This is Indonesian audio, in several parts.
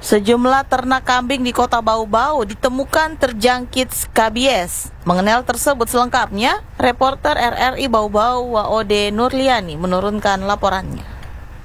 Sejumlah ternak kambing di Kota Bau-Bau ditemukan terjangkit skabies. Mengenal tersebut selengkapnya, reporter RRI Bau-Bau Waode Nurliani menurunkan laporannya.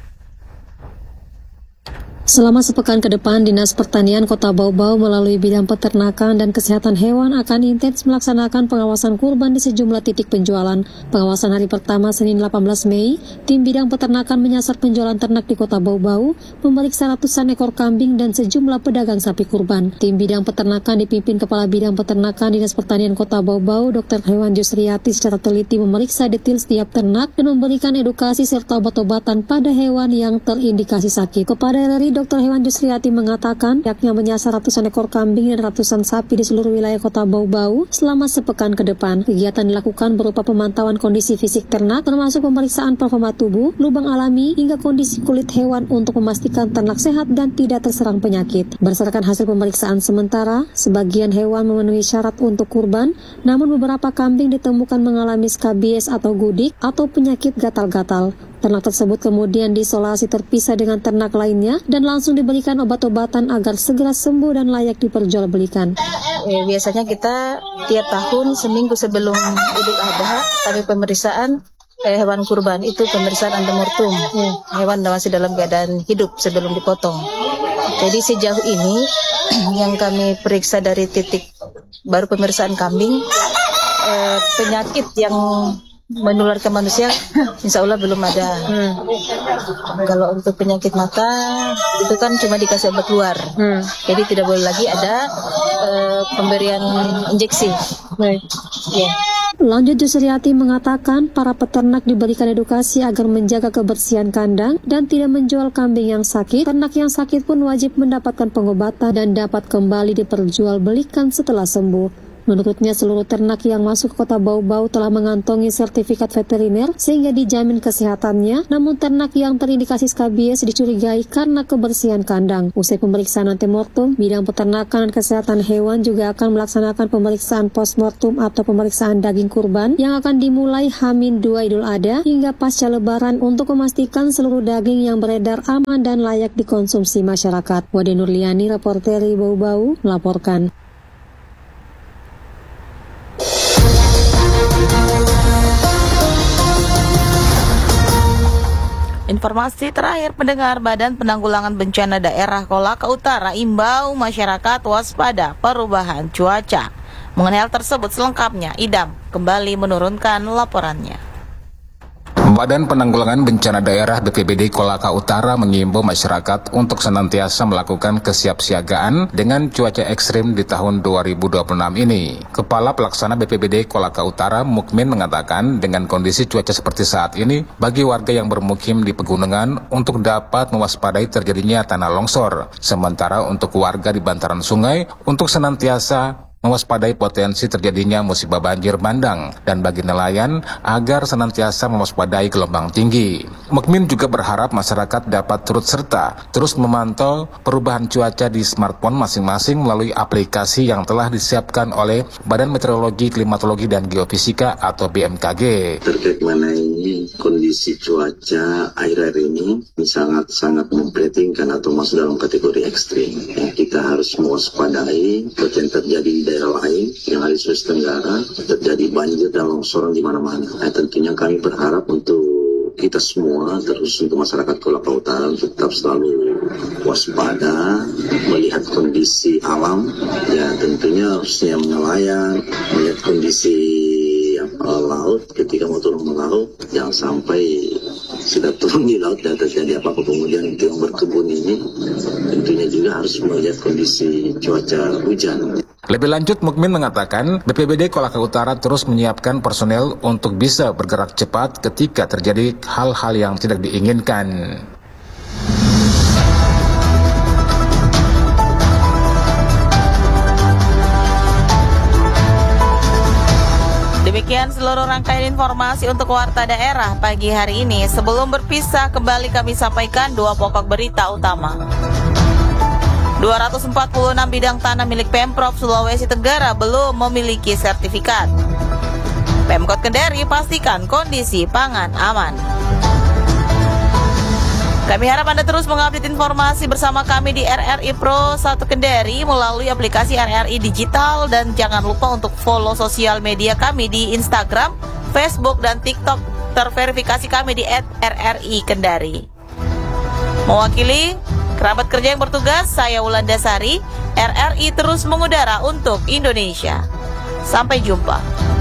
Selama sepekan ke depan, Dinas Pertanian Kota Bau-Bau melalui bidang peternakan dan kesehatan hewan akan intens melaksanakan pengawasan kurban di sejumlah titik penjualan. Pengawasan hari pertama Senin 18 Mei, tim bidang peternakan menyasar penjualan ternak di Kota Bau-Bau, memeriksa ratusan ekor kambing dan sejumlah pedagang sapi kurban. Tim bidang peternakan dipimpin Kepala Bidang Peternakan Dinas Pertanian Kota Bau-Bau, Dr. Hewan Jusriati secara teliti memeriksa detail setiap ternak dan memberikan edukasi serta obat-obatan pada hewan yang terindikasi sakit. Kepada RRI, Dr. Hewan Jusriati mengatakan pihaknya menyasar ratusan ekor kambing dan ratusan sapi di seluruh wilayah Kota Bau-Bau selama sepekan ke depan. Kegiatan dilakukan berupa pemantauan kondisi fisik ternak, termasuk pemeriksaan performa tubuh, lubang alami, hingga kondisi kulit hewan untuk memastikan ternak sehat dan tidak terserang penyakit. Berdasarkan hasil pemeriksaan sementara, sebagian hewan memenuhi syarat untuk kurban, namun beberapa kambing ditemukan mengalami skabies atau gudik atau penyakit gatal-gatal. Ternak tersebut kemudian diisolasi terpisah dengan ternak lainnya dan langsung diberikan obat-obatan agar segera sembuh dan layak diperjualbelikan. Biasanya kita tiap tahun seminggu sebelum Idul Adha kami pemeriksaan hewan kurban, itu pemeriksaan antemortem. Hewan masih dalam keadaan hidup sebelum dipotong. Jadi sejauh ini yang kami periksa dari titik baru pemeriksaan kambing, penyakit yang menular ke manusia insya Allah belum ada. Kalau untuk penyakit mata itu kan cuma dikasih obat luar, jadi tidak boleh lagi ada pemberian injeksi. Lanjut, Jusriati mengatakan para peternak diberikan edukasi agar menjaga kebersihan kandang dan tidak menjual kambing yang sakit. Ternak yang sakit pun wajib mendapatkan pengobatan dan dapat kembali diperjualbelikan setelah sembuh. Menurutnya, seluruh ternak yang masuk ke Kota Bau-Bau telah mengantongi sertifikat veteriner sehingga dijamin kesehatannya, namun ternak yang terindikasi skabies dicurigai karena kebersihan kandang. Usai pemeriksaan antemortem, bidang peternakan dan kesehatan hewan juga akan melaksanakan pemeriksaan postmortem atau pemeriksaan daging kurban yang akan dimulai H-2 Idul Adha hingga pasca Lebaran untuk memastikan seluruh daging yang beredar aman dan layak dikonsumsi masyarakat. Waode Nurliani, reporter Bau-Bau, melaporkan. Informasi terakhir, pendengar, Badan Penanggulangan Bencana Daerah Kolaka Utara imbau masyarakat waspada perubahan cuaca. Mengenai hal tersebut selengkapnya, Idam kembali menurunkan laporannya. Badan Penanggulangan Bencana Daerah BPBD Kolaka Utara mengimbau masyarakat untuk senantiasa melakukan kesiapsiagaan dengan cuaca ekstrim di tahun 2026 ini. Kepala Pelaksana BPBD Kolaka Utara Mukmin mengatakan dengan kondisi cuaca seperti saat ini, bagi warga yang bermukim di pegunungan untuk dapat mewaspadai terjadinya tanah longsor. Sementara untuk warga di bantaran sungai untuk senantiasa mewaspadai potensi terjadinya musibah banjir bandang, dan bagi nelayan agar senantiasa mewaspadai gelombang tinggi. Mukmin juga berharap masyarakat dapat turut serta terus memantau perubahan cuaca di smartphone masing-masing melalui aplikasi yang telah disiapkan oleh Badan Meteorologi, Klimatologi, dan Geofisika atau BMKG. Terkait mengenai kondisi cuaca akhir-akhir ini sangat memprihatinkan atau masuk dalam kategori ekstrim. Kita harus mewaspadai potensi terjadi di daerah lain yang ada di Sulawesi Tenggara, terjadi banjir dan longsoran di mana-mana. Tentunya kami berharap untuk kita semua, terus untuk masyarakat Kolaka Utara, tetap selalu waspada melihat kondisi alam. Ya, tentunya harusnya nelayan melihat kondisi laut ketika mau turun ke laut, jangan sampai sudah turun di laut dan terjadi apa-apa. Kemudian untuk yang berkebun ini tentunya juga harus melihat kondisi cuaca hujan. Lebih lanjut, Mukmin mengatakan BPBD Kolaka Utara terus menyiapkan personel untuk bisa bergerak cepat ketika terjadi hal-hal yang tidak diinginkan. Demikian seluruh rangkaian informasi untuk Warta Daerah pagi hari ini. Sebelum berpisah, kembali kami sampaikan dua pokok berita utama. 246 bidang tanah milik Pemprov Sulawesi Tenggara belum memiliki sertifikat. Pemkot Kendari pastikan kondisi pangan aman. Kami harap Anda terus mengupdate informasi bersama kami di RRI Pro 1 Kendari melalui aplikasi RRI Digital, dan jangan lupa untuk follow sosial media kami di Instagram, Facebook, dan TikTok terverifikasi kami di @RRI Kendari. Mewakili kerabat kerja yang bertugas, saya Wulandasari, RRI terus mengudara untuk Indonesia. Sampai jumpa.